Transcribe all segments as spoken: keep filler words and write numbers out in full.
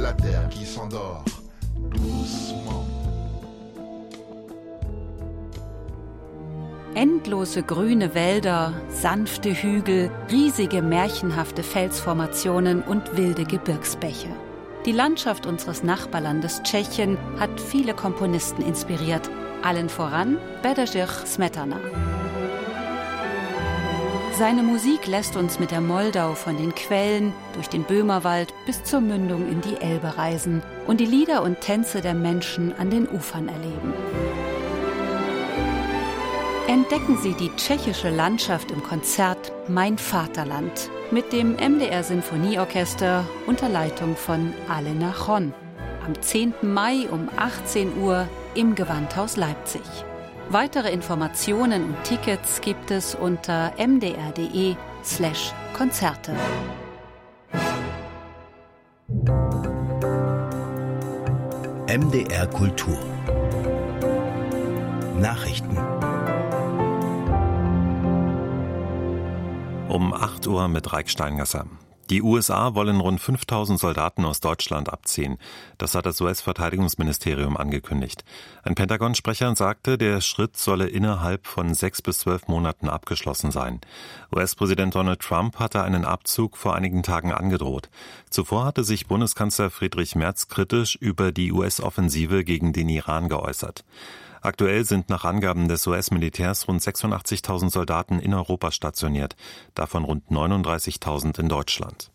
la terre qui s'endort doucement. Endlose grüne Wälder, sanfte Hügel, riesige märchenhafte Felsformationen und wilde Gebirgsbäche. Die Landschaft unseres Nachbarlandes Tschechien hat viele Komponisten inspiriert, allen voran Bedřich Smetana. Seine Musik lässt uns mit der Moldau von den Quellen durch den Böhmerwald bis zur Mündung in die Elbe reisen und die Lieder und Tänze der Menschen an den Ufern erleben. Entdecken Sie die tschechische Landschaft im Konzert Mein Vaterland mit dem M D R Sinfonieorchester unter Leitung von Alena Chon am zehnten Mai um achtzehn Uhr im Gewandhaus Leipzig. Weitere Informationen und Tickets gibt es unter m d r punkt d e slash Konzerte. M D R Kultur Nachrichten. Um acht Uhr mit Reik Steingasser. Die U S A wollen rund fünftausend Soldaten aus Deutschland abziehen. Das hat das U S-Verteidigungsministerium angekündigt. Ein Pentagon-Sprecher sagte, der Schritt solle innerhalb von sechs bis zwölf Monaten abgeschlossen sein. U S-Präsident Donald Trump hatte einen Abzug vor einigen Tagen angedroht. Zuvor hatte sich Bundeskanzler Friedrich Merz kritisch über die U S-Offensive gegen den Iran geäußert. Aktuell sind nach Angaben des U S-Militärs rund sechsundachtzigtausend Soldaten in Europa stationiert, davon rund neununddreißigtausend in Deutschland.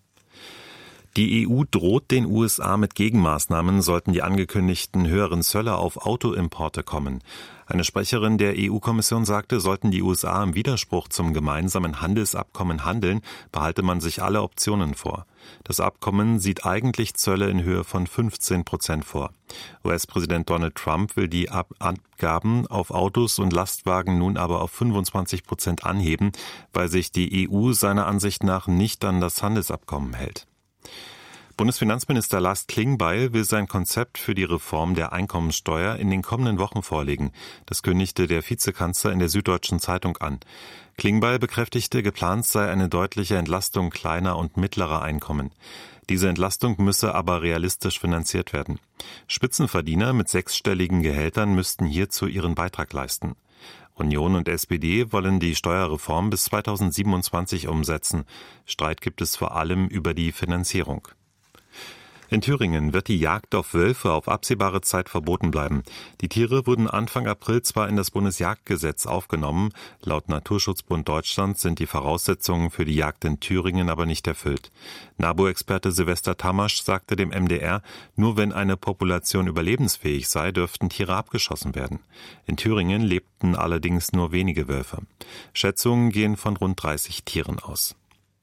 Die E U droht den U S A mit Gegenmaßnahmen, sollten die angekündigten höheren Zölle auf Autoimporte kommen. Eine Sprecherin der E U-Kommission sagte, sollten die U S A im Widerspruch zum gemeinsamen Handelsabkommen handeln, behalte man sich alle Optionen vor. Das Abkommen sieht eigentlich Zölle in Höhe von fünfzehn Prozent vor. U S-Präsident Donald Trump will die Ab- Abgaben auf Autos und Lastwagen nun aber auf fünfundzwanzig Prozent anheben, weil sich die E U seiner Ansicht nach nicht an das Handelsabkommen hält. Bundesfinanzminister Lars Klingbeil will sein Konzept für die Reform der Einkommensteuer in den kommenden Wochen vorlegen. Das kündigte der Vizekanzler in der Süddeutschen Zeitung an. Klingbeil bekräftigte, geplant sei eine deutliche Entlastung kleiner und mittlerer Einkommen. Diese Entlastung müsse aber realistisch finanziert werden. Spitzenverdiener mit sechsstelligen Gehältern müssten hierzu ihren Beitrag leisten. Union und S P D wollen die Steuerreform bis zweitausendsiebenundzwanzig umsetzen. Streit gibt es vor allem über die Finanzierung. In Thüringen wird die Jagd auf Wölfe auf absehbare Zeit verboten bleiben. Die Tiere wurden Anfang April zwar in das Bundesjagdgesetz aufgenommen, laut Naturschutzbund Deutschland sind die Voraussetzungen für die Jagd in Thüringen aber nicht erfüllt. NABU-Experte Silvester Tamasch sagte dem M D R, nur wenn eine Population überlebensfähig sei, dürften Tiere abgeschossen werden. In Thüringen lebten allerdings nur wenige Wölfe. Schätzungen gehen von rund dreißig Tieren aus.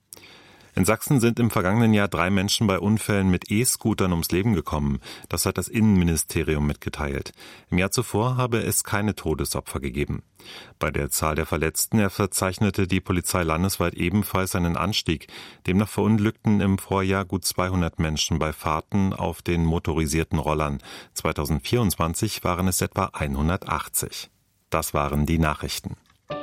In Sachsen sind im vergangenen Jahr drei Menschen bei Unfällen mit E-Scootern ums Leben gekommen. Das hat das Innenministerium mitgeteilt. Im Jahr zuvor habe es keine Todesopfer gegeben. Bei der Zahl der Verletzten verzeichnete die Polizei landesweit ebenfalls einen Anstieg. Demnach verunglückten im Vorjahr gut zweihundert Menschen bei Fahrten auf den motorisierten Rollern. zweitausendvierundzwanzig waren es etwa hundertachtzig. Das waren die Nachrichten.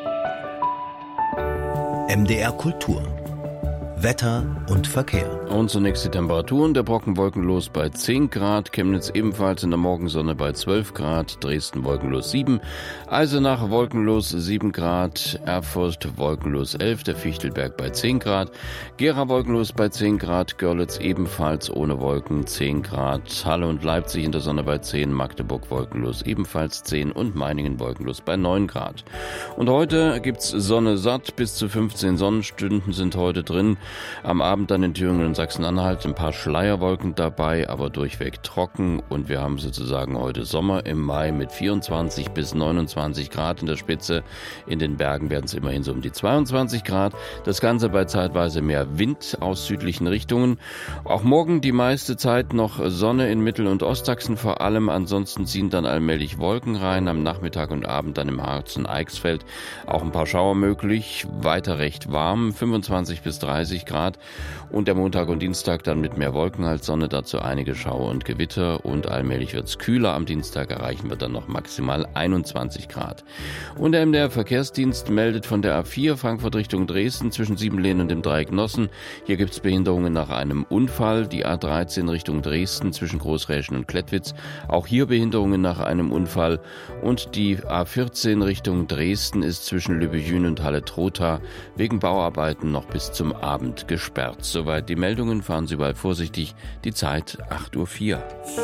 M D R Kultur Wetter und Verkehr. Und zunächst die Temperaturen. Der Brocken wolkenlos bei zehn Grad, Chemnitz ebenfalls in der Morgensonne bei zwölf Grad, Dresden wolkenlos sieben, Eisenach wolkenlos sieben Grad, Erfurt wolkenlos elf, der Fichtelberg bei zehn Grad, Gera wolkenlos bei zehn Grad, Görlitz ebenfalls ohne Wolken zehn Grad, Halle und Leipzig in der Sonne bei zehn, Magdeburg wolkenlos ebenfalls zehn und Meiningen wolkenlos bei neun Grad. Und heute gibt's Sonne satt, bis zu fünfzehn Sonnenstunden sind heute drin. Am Abend dann in Thüringen und Sachsen-Anhalt ein paar Schleierwolken dabei, aber durchweg trocken und wir haben sozusagen heute Sommer im Mai mit vierundzwanzig bis neunundzwanzig Grad in der Spitze. In den Bergen werden es immerhin so um die zweiundzwanzig Grad. Das Ganze bei zeitweise mehr Wind aus südlichen Richtungen. Auch morgen die meiste Zeit noch Sonne in Mittel- und Ostsachsen vor allem. Ansonsten ziehen dann allmählich Wolken rein. Am Nachmittag und Abend dann im Harz und Eichsfeld auch ein paar Schauer möglich. Weiter recht warm, fünfundzwanzig bis dreißig einundzwanzig Grad und der Montag und Dienstag dann mit mehr Wolken als Sonne, dazu einige Schauer und Gewitter und allmählich wird es kühler. Am Dienstag erreichen wir dann noch maximal einundzwanzig Grad. Und der M D R-Verkehrsdienst meldet von der A vier Frankfurt Richtung Dresden zwischen Siebenlehn und dem Dreieck Nossen. Hier gibt es Behinderungen nach einem Unfall. Die A dreizehn Richtung Dresden zwischen Großräschen und Klettwitz. Auch hier Behinderungen nach einem Unfall. Und die A vierzehn Richtung Dresden ist zwischen Lübbechin und Halle-Trotha wegen Bauarbeiten noch bis zum Abend gesperrt. Soweit die Meldungen. Fahren Sie bald vorsichtig. Die Zeit acht Uhr vier.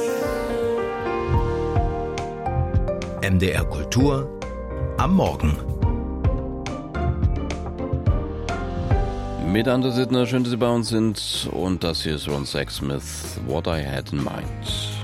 M D R Kultur am Morgen. Mit Anders Sittner, schön, dass Sie bei uns sind. Und das hier ist Ron Sexsmith, What I Had in Mind.